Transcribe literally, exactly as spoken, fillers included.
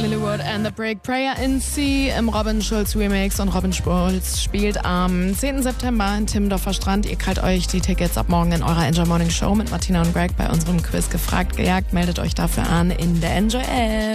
Lilywood and the Break, Prayer in C im Robin Schulz Remix. Und Robin Schulz spielt am zehnten September in Timmendorfer Strand. Ihr krallt euch die Tickets ab morgen in eurer Enjoy Morning Show mit Martina und Greg bei unserem Quiz gefragt, gejagt. Meldet euch dafür an in der Enjoy App.